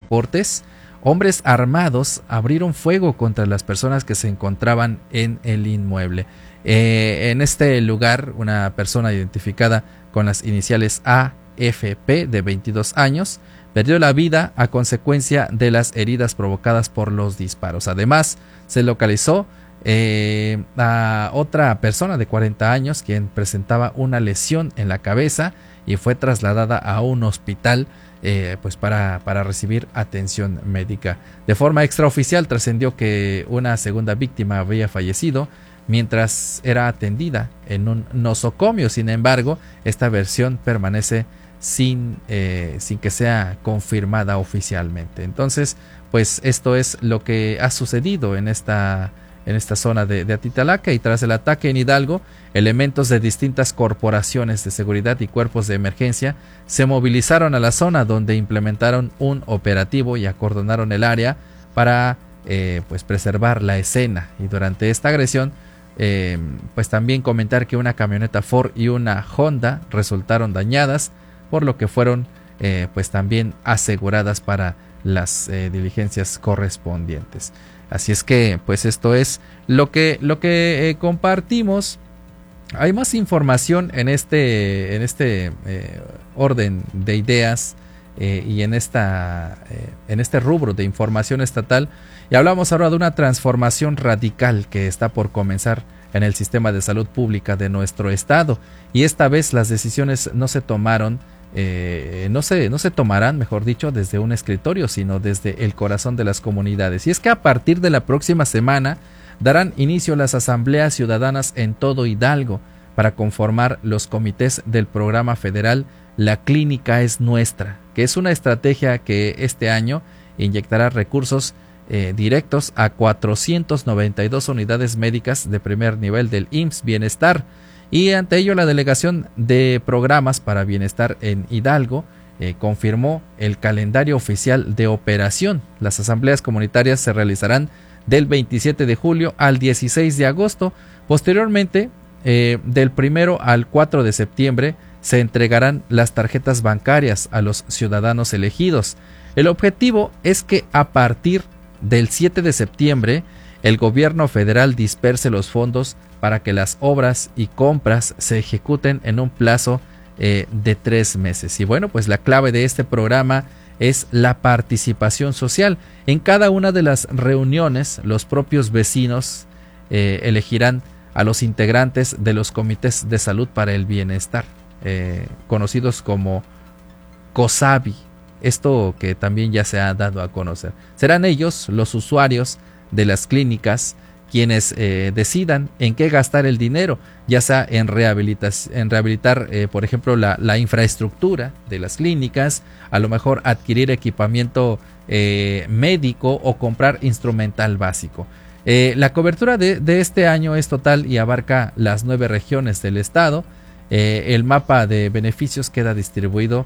reportes, hombres armados abrieron fuego contra las personas que se encontraban en el inmueble. En este lugar, una persona identificada con las iniciales AFP de 22 años perdió la vida a consecuencia de las heridas provocadas por los disparos. Además, se localizó a otra persona de 40 años quien presentaba una lesión en la cabeza y fue trasladada a un hospital pues para recibir atención médica. De forma extraoficial trascendió que una segunda víctima había fallecido mientras era atendida en un nosocomio. Sin embargo, esta versión permanece sin que sea confirmada oficialmente. Entonces, pues esto es lo que ha sucedido en esta zona de Atitalaca, y tras el ataque en Hidalgo, elementos de distintas corporaciones de seguridad y cuerpos de emergencia se movilizaron a la zona, donde implementaron un operativo y acordonaron el área para pues preservar la escena. Y durante esta agresión, pues también comentar que una camioneta Ford y una Honda resultaron dañadas, por lo que fueron pues también aseguradas para las diligencias correspondientes. Así es que pues esto es lo que compartimos. Hay más información en este orden de ideas y en este rubro de información estatal, y hablamos ahora de una transformación radical que está por comenzar en el sistema de salud pública de nuestro estado, y esta vez las decisiones no se tomarán, mejor dicho, desde un escritorio, sino desde el corazón de las comunidades. Y es que a partir de la próxima semana darán inicio las asambleas ciudadanas en todo Hidalgo para conformar los comités del programa federal La Clínica es Nuestra, que es una estrategia que este año inyectará recursos directos a 492 unidades médicas de primer nivel del IMSS Bienestar. Y ante ello, la Delegación de Programas para Bienestar en Hidalgo confirmó el calendario oficial de operación. Las asambleas comunitarias se realizarán del 27 de julio al 16 de agosto. Posteriormente, del 1 al 4 de septiembre, se entregarán las tarjetas bancarias a los ciudadanos elegidos. El objetivo es que a partir del 7 de septiembre, el gobierno federal disperse los fondos para que las obras y compras se ejecuten en un plazo de 3 meses. Y bueno, pues la clave de este programa es la participación social. En cada una de las reuniones, los propios vecinos elegirán a los integrantes de los comités de salud para el bienestar, conocidos como COSABI. Esto que también ya se ha dado a conocer. Serán ellos, los usuarios de las clínicas, quienes decidan en qué gastar el dinero, ya sea en rehabilitar, por ejemplo, la infraestructura de las clínicas, a lo mejor adquirir equipamiento médico o comprar instrumental básico. La cobertura de este año es total y abarca las 9 regiones del estado. El mapa de beneficios queda distribuido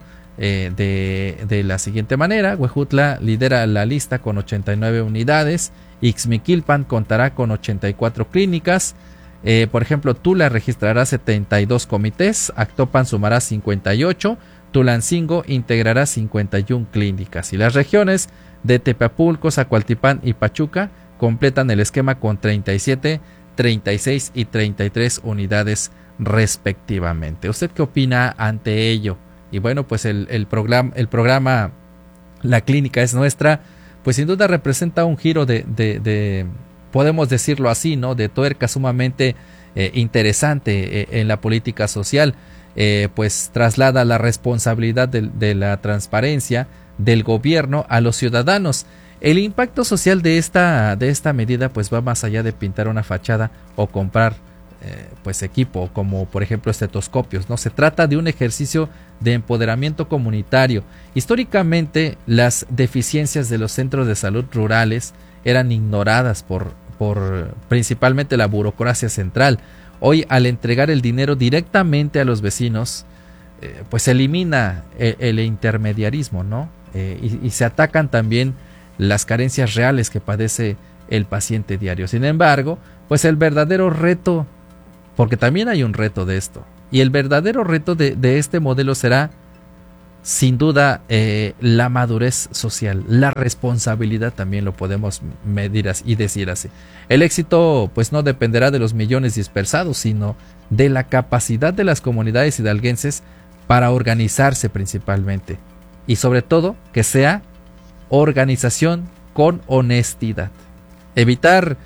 de la siguiente manera. Huejutla lidera la lista con 89 unidades. Ixmiquilpan contará con 84 clínicas. Por ejemplo, Tula registrará 72 comités. Actopan sumará 58. Tulancingo integrará 51 clínicas. Y las regiones de Tepapulco, Zacualtipán y Pachuca completan el esquema con 37, 36 y 33 unidades respectivamente. ¿Usted qué opina ante ello? Y bueno, pues el programa La Clínica es Nuestra, pues sin duda representa un giro de podemos decirlo así, ¿no?, de tuerca sumamente interesante en la política social. Pues traslada la responsabilidad de la transparencia del gobierno a los ciudadanos. El impacto social de esta medida pues va más allá de pintar una fachada o comprar pues equipo, como por ejemplo estetoscopios, ¿no? Se trata de un ejercicio de empoderamiento comunitario. Históricamente, las deficiencias de los centros de salud rurales eran ignoradas por principalmente la burocracia central. Hoy, al entregar el dinero directamente a los vecinos, pues se elimina el intermediarismo, ¿no? Y se atacan también las carencias reales que padece el paciente diario. Sin embargo, pues el verdadero reto, porque también hay un reto de esto, y el verdadero reto de este modelo será sin duda la madurez social, la responsabilidad también lo podemos medir así, y decir así. El éxito pues no dependerá de los millones dispersados, sino de la capacidad de las comunidades hidalguenses para organizarse principalmente, y sobre todo que sea organización con honestidad. Evitar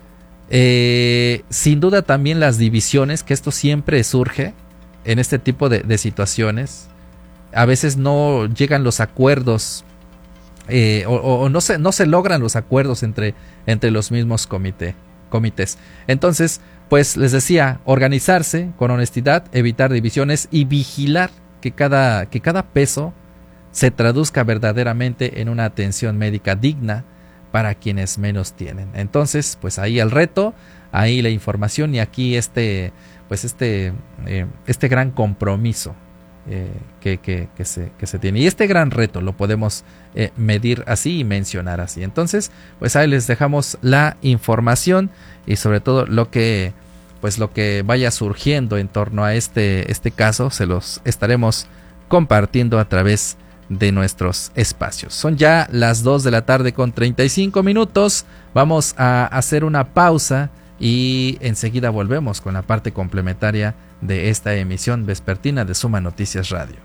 sin duda también las divisiones, que esto siempre surge en este tipo de situaciones. A veces no llegan los acuerdos o no se logran los acuerdos entre los mismos comités. Entonces, pues les decía, organizarse con honestidad, evitar divisiones y vigilar que cada peso se traduzca verdaderamente en una atención médica digna para quienes menos tienen. Entonces, pues ahí el reto, ahí la información y aquí este gran compromiso que se tiene, y este gran reto lo podemos medir así y mencionar así. Entonces, pues ahí les dejamos la información y sobre todo lo que vaya surgiendo en torno a este caso, se los estaremos compartiendo a través de nuestros espacios. Son ya las 2 de la tarde con 35 minutos. Vamos a hacer una pausa y enseguida volvemos con la parte complementaria de esta emisión vespertina de Suma Noticias Radio.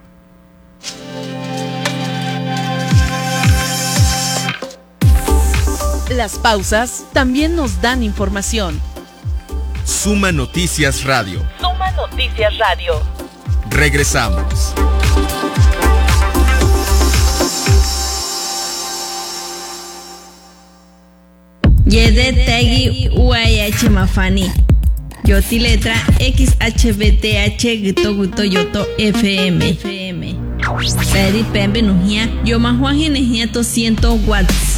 Las pausas también nos dan información. Suma Noticias Radio. Suma Noticias Radio. Regresamos. Yede Tegi UAH Mafani. Yoti letra XHBTH Gito Guto Yoto FM. Peri Pembe Nujia. Yo Mahuaje Nejia 200 watts.